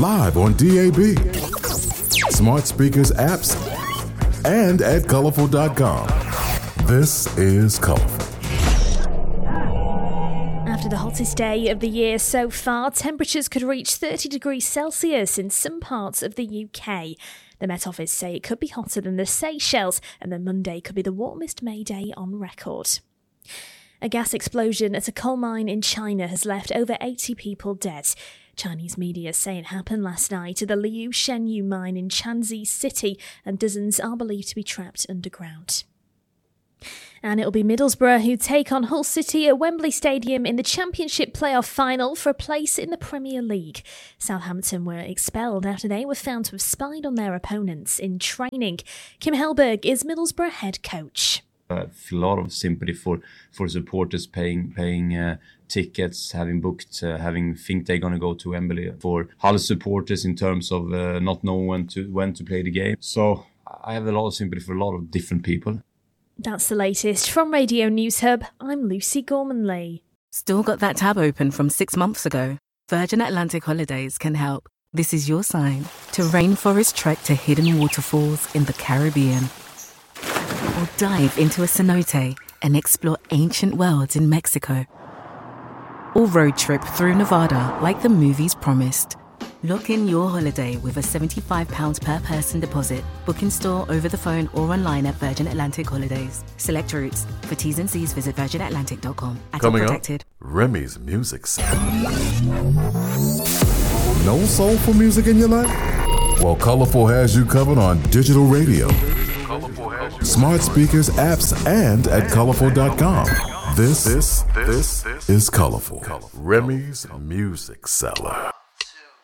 Live on DAB, smart speakers, apps, and at colorful.com. This is Colorful. After the hottest day of the year so far, temperatures could reach 30 degrees Celsius in some parts of the UK. The Met Office say it could be hotter than the Seychelles, and that Monday could be the warmest May Day on record. A gas explosion at a coal mine in China has left over 80 people dead. Chinese media say it happened last night at the Liu Shenyu mine in Shanxi City, and dozens are believed to be trapped underground. And it'll be Middlesbrough who take on Hull City at Wembley Stadium in the Championship playoff final for a place in the Premier League. Southampton were expelled after they were found to have spied on their opponents in training. Kim Hellberg is Middlesbrough head coach. I feel a lot of sympathy for supporters paying tickets, having booked, think they're going to go to Wembley. For Hull supporters in terms of not knowing when to play the game. So I have a lot of sympathy for a lot of different people. That's the latest from Radio News Hub. I'm Lucy Gormanley. Still got that tab open from 6 months ago? Virgin Atlantic Holidays can help. This is your sign to rainforest trek to hidden waterfalls in the Caribbean. Or dive into a cenote and explore ancient worlds in Mexico. Or road trip through Nevada like the movies promised. Lock in your holiday with a £75 per person deposit. Book in store, over the phone or online at Virgin Atlantic Holidays. Select routes. For T's and C's, visit virginatlantic.com. Coming up, Remy's Music Center. No soulful music in your life? Well, Colorful has you covered on digital radio, smart speakers, apps, and at colorful.com. This is Colorful, Remy's Music Cellar.